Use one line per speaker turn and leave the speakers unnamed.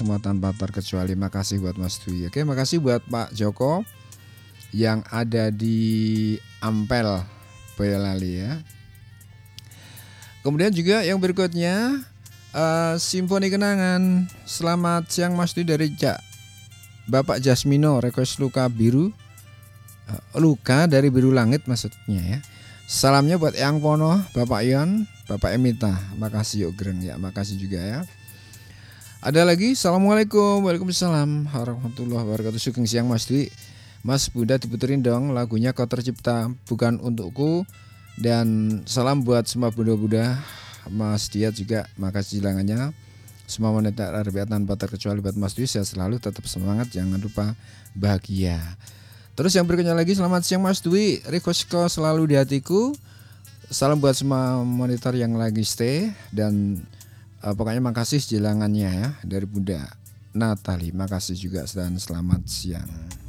semua tanpa terkecuali. Makasih buat Mas Dwi. Oke, makasih buat Pak Joko yang ada di Ampel, Boyolali ya. Kemudian juga yang berikutnya Simfoni Kenangan. Selamat siang Mas Dwi dari Bapak Jasmino, request luka biru. Luka dari biru langit maksudnya ya. Salamnya buat Eyang Pono, Bapak Ion, Bapak Emita. Makasih yuk Greng ya, makasih juga ya. Ada lagi, Assalamualaikum, Waalaikumsalam warahmatullahi wabarakatuh. Sugeng siang Mas Dwi. Mas Bunda diputerin dong lagunya Kau Tercipta Bukan Untukku. Dan salam buat semua bunda-bunda. Mas Diat juga makasih jilangannya. Semua wanita RBA tanpa terkecuali buat Mas Dwi. Sehat selalu, tetap semangat, jangan lupa bahagia. Terus yang berikutnya lagi, selamat siang Mas Dwi. Requestku selalu di hatiku. Salam buat semua monitor yang lagi stay. Dan pokoknya makasih jilangannya ya dari Bunda Natali. Makasih juga dan selamat siang.